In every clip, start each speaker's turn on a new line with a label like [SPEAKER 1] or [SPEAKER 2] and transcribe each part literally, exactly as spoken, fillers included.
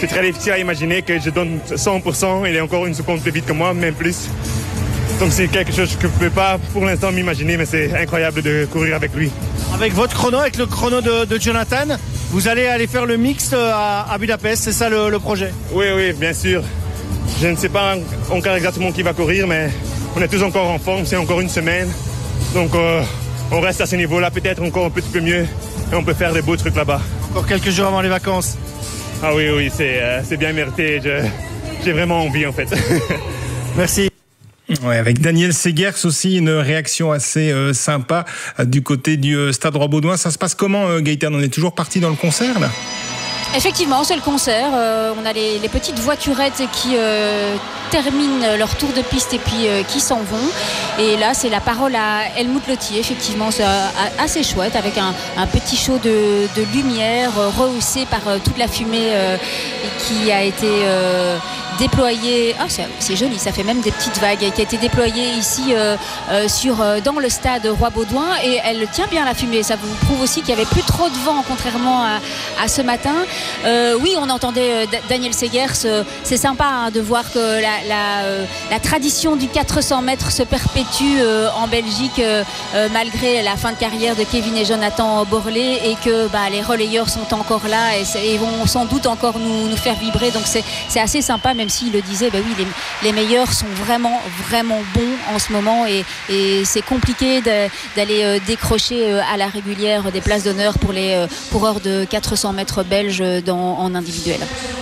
[SPEAKER 1] c'est très difficile à imaginer que je donne cent pour cent, il est encore une seconde plus vite que moi, même plus. Donc c'est quelque chose que je ne peux pas pour l'instant m'imaginer, mais c'est incroyable de courir avec lui.
[SPEAKER 2] Avec votre chrono, avec le chrono de, de Jonathan, vous allez aller faire le mix à, à Budapest, c'est ça le, le projet?
[SPEAKER 1] Oui, oui, bien sûr. Je ne sais pas encore exactement qui va courir, mais on est tous encore en forme, c'est encore une semaine. Donc euh, on reste à ce niveau-là, peut-être encore un petit peu mieux, et on peut faire des beaux trucs là-bas.
[SPEAKER 2] Encore quelques jours avant les vacances.
[SPEAKER 1] Ah oui, oui, c'est, euh, c'est bien mérité. Je, j'ai vraiment envie, en fait.
[SPEAKER 2] Merci.
[SPEAKER 3] Ouais, avec Daniel Segers aussi, une réaction assez euh, sympa euh, du côté du euh, Stade Roi-Baudouin. Ça se passe comment, euh, Gaëtan? On est toujours parti dans le concert, là?
[SPEAKER 4] Effectivement, c'est le concert. Euh, on a les, les petites voiturettes qui euh, terminent leur tour de piste et puis euh, qui s'en vont. Et là, c'est la parole à Helmut Lotti. Effectivement, c'est assez chouette avec un, un petit show de, de lumière euh, rehaussé par euh, toute la fumée euh, qui a été euh, déployée. Ah, c'est, c'est joli, ça fait même des petites vagues qui a été déployée ici euh, euh, sur, euh, dans le stade Roi-Baudouin. Et elle tient bien la fumée. Ça vous prouve aussi qu'il n'y avait plus trop de vent, contrairement à, à ce matin. Euh, oui, on entendait euh, Daniel Segers. Euh, c'est sympa hein, de voir que la, la, euh, la tradition du quatre cents mètres se perpétue euh, en Belgique euh, euh, malgré la fin de carrière de Kevin et Jonathan Borlée et que bah, les relayeurs sont encore là et, et vont sans doute encore nous, nous faire vibrer. Donc c'est, c'est assez sympa, même s'il le disait, bah oui, les, les meilleurs sont vraiment, vraiment bons en ce moment et, et c'est compliqué de, d'aller euh, décrocher euh, à la régulière des places d'honneur pour les euh, coureurs de quatre cents mètres belges dans, en individuel.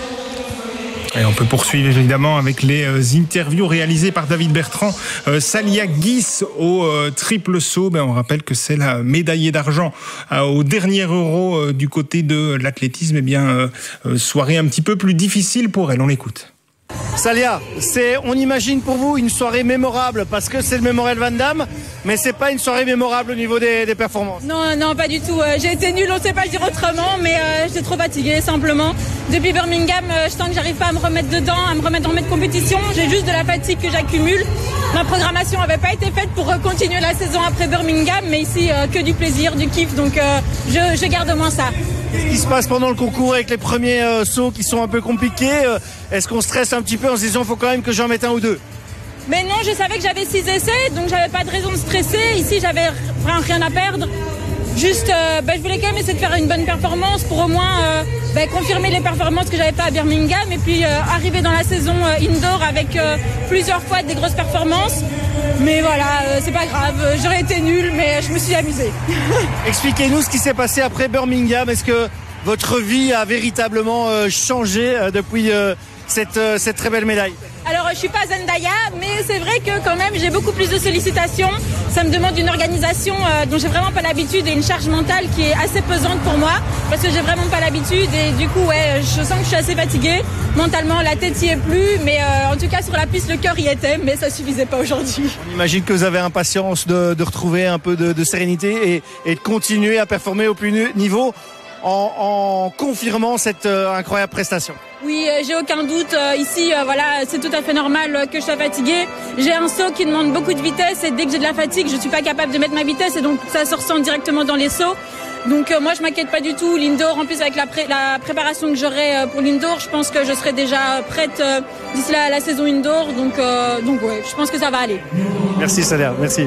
[SPEAKER 3] Et on peut poursuivre évidemment avec les euh, interviews réalisées par David Bertrand. Euh, Salia Guis au euh, triple saut, ben, on rappelle que c'est la médaillée d'argent euh, au dernier Euro euh, du côté de l'athlétisme. Eh bien, euh, euh, soirée un petit peu plus difficile pour elle, on l'écoute.
[SPEAKER 2] Salia, c'est, on imagine pour vous une soirée mémorable parce que c'est le Mémorial Van Damme, mais c'est pas une soirée mémorable au niveau des, des performances.
[SPEAKER 5] Non, non, pas du tout. Euh, j'ai été nulle, on ne sait pas le dire autrement, mais euh, j'étais trop fatiguée simplement. Depuis Birmingham, euh, je sens que j'arrive pas à me remettre dedans, à me remettre en mode compétition. J'ai juste de la fatigue que j'accumule. Ma programmation n'avait pas été faite pour euh, continuer la saison après Birmingham, mais ici euh, que du plaisir, du kiff, donc euh, je, je garde moins ça.
[SPEAKER 2] Qu'est-ce qui se passe pendant le concours avec les premiers euh, sauts qui sont un peu compliqués? euh, Est-ce qu'on stresse un petit peu en se disant qu'il faut quand même que j'en mette un ou deux?
[SPEAKER 5] Mais non, je savais que j'avais six essais, donc j'avais pas de raison de stresser. Ici, j'avais rien à perdre. Juste, euh, bah, je voulais quand même essayer de faire une bonne performance pour au moins euh, bah, confirmer les performances que j'avais pas à Birmingham et puis euh, arriver dans la saison euh, indoor avec euh, plusieurs fois des grosses performances. Mais voilà, euh, c'est pas grave, j'aurais été nulle, mais je me suis amusée.
[SPEAKER 2] Expliquez-nous ce qui s'est passé après Birmingham. Est-ce que votre vie a véritablement euh, changé euh, depuis euh, cette, euh, cette très belle médaille?
[SPEAKER 5] Alors je suis pas Zendaya, mais c'est vrai que quand même j'ai beaucoup plus de sollicitations. Ça me demande une organisation euh, dont j'ai vraiment pas l'habitude et une charge mentale qui est assez pesante pour moi parce que j'ai vraiment pas l'habitude et du coup ouais, je sens que je suis assez fatiguée. Mentalement la tête y est plus, mais euh, en tout cas sur la piste le cœur y était, mais ça suffisait pas aujourd'hui.
[SPEAKER 2] On imagine que vous avez impatience de, de retrouver un peu de, de sérénité et, et de continuer à performer au plus niveau en, en confirmant cette euh, incroyable prestation.
[SPEAKER 5] Oui, euh, j'ai aucun doute. Euh, ici, euh, voilà, c'est tout à fait normal euh, que je sois fatiguée. J'ai un saut qui demande beaucoup de vitesse et dès que j'ai de la fatigue, je suis pas capable de mettre ma vitesse et donc ça se ressent directement dans les sauts. Donc euh, moi, je m'inquiète pas du tout. L'indoor, en plus avec la, pré- la préparation que j'aurai euh, pour l'indoor, je pense que je serai déjà prête euh, d'ici la, la saison indoor. Donc, euh, donc ouais, je pense que ça va aller.
[SPEAKER 2] Merci Salia, merci.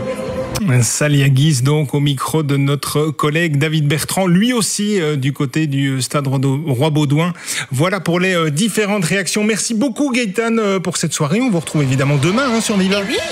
[SPEAKER 3] Salia Guis donc au micro de notre collègue David Bertrand, lui aussi euh, du côté du Stade Roi-Baudouin. Voilà pour les euh, différentes réactions. Merci beaucoup Gaëtan euh, pour cette soirée. On vous retrouve évidemment demain hein, sur Viva.
[SPEAKER 4] Oui,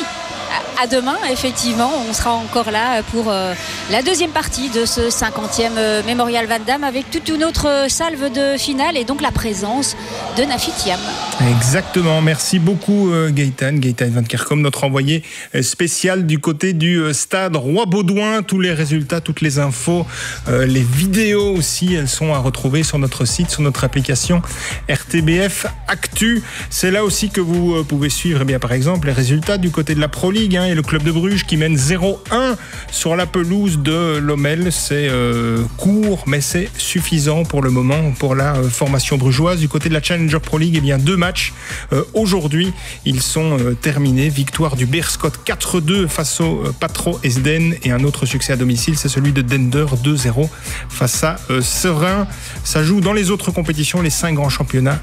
[SPEAKER 4] à demain effectivement. On sera encore là pour euh, la deuxième partie de ce cinquantième euh, Mémorial Van Damme avec toute une autre salve de finale et donc la présence de Nafi Thiam.
[SPEAKER 3] Exactement, merci beaucoup euh, Gaëtan, Gaëtan Van Kerkom, notre envoyé euh, spécial du côté du euh, Stade Roi-Baudouin. Tous les résultats, toutes les infos, euh, les vidéos aussi, elles sont à retrouver sur notre site, sur notre application R T B F Actu. C'est là aussi que vous euh, pouvez suivre eh bien, par exemple les résultats du côté de la Pro League hein, et le club de Bruges qui mène zéro un sur la pelouse de Lommel. C'est euh, court mais c'est suffisant pour le moment pour la euh, formation brugeoise. Du côté de la Challenger Pro League, eh bien, deux matchs euh, aujourd'hui, ils sont euh, terminés. Victoire du Beerscot quatre deux face au euh, Patro Esden et un autre succès à domicile, c'est celui de Dender deux zéro face à euh, Serein. Ça joue dans les autres compétitions, les cinq grands championnats